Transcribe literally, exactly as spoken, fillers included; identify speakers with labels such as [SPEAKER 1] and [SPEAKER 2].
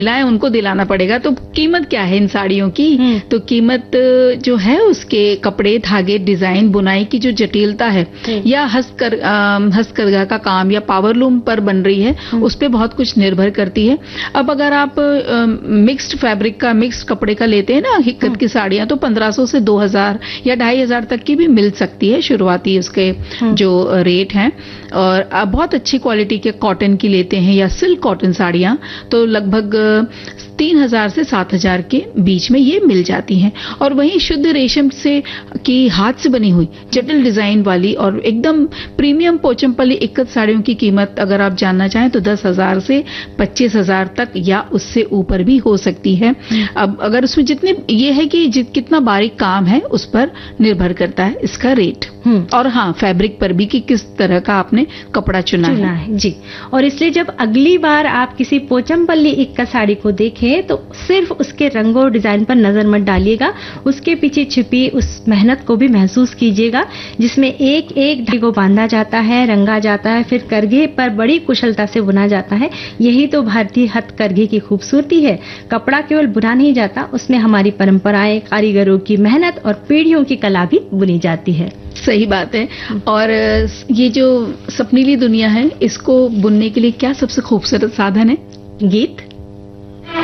[SPEAKER 1] महिलाएं उनको दिलाना पड़ेगा। तो कीमत क्या है इन साड़ियों की? तो कीमत जो है उसके कपड़े, धागे, डिजाइन, बुनाई की जो जटिलता है या हस्तकर हस्तकरघा का काम या पावरलूम पर बन रही है, उस पे बहुत कुछ निर्भर करती है। अब अगर आप मिक्स्ड फैब्रिक का, मिक्स्ड कपड़े का लेते हैं ना हिक्कत की साड़ियां, तो पंद्रह सौ से दो हजार या ढाई हजार तक की भी मिल सकती है, शुरुआती उसके जो रेट हैं। और आप बहुत अच्छी क्वालिटी के कॉटन की लेते हैं या सिल्क कॉटन साड़ियां, तो लगभग तीन हजार से सात हजार के बीच में ये मिल जाती हैं। और वहीं शुद्ध रेशम से की हाथ से बनी हुई जटिल डिजाइन वाली और एकदम प्रीमियम पोचमपल्ली इक्कत साड़ियों की कीमत अगर आप जानना चाहें तो दस हजार से पच्चीस हजार तक या उससे ऊपर भी हो सकती है। अब अगर उसमें जितने ये है कि कितना बारीक काम है उस पर निर्भर करता है इसका रेट। और हाँ, फैब्रिक पर भी कि किस तरह का आपने कपड़ा चुना, चुना है।, है
[SPEAKER 2] जी। और इसलिए जब अगली बार आप किसी पोचमपल्ली इक्कत साड़ी को देखें तो सिर्फ उसके रंग और डिजाइन पर नजर मत डालिएगा, उसके पीछे छिपी उस मेहनत को भी महसूस कीजिएगा, जिसमें एक एक धागे को बांधा जाता है, रंगा जाता है, फिर करघे पर बड़ी कुशलता से बुना जाता है। यही तो भारतीय हथकरघे की खूबसूरती है। कपड़ा केवल बुना नहीं जाता, उसमें हमारी परंपराएं, कारीगरों की मेहनत और पीढ़ियों की कला भी बुनी जाती है।
[SPEAKER 1] सही बात है। और ये जो सपनीली दुनिया है, इसको बुनने के लिए क्या सबसे खूबसूरत साधन है?
[SPEAKER 2] गीत।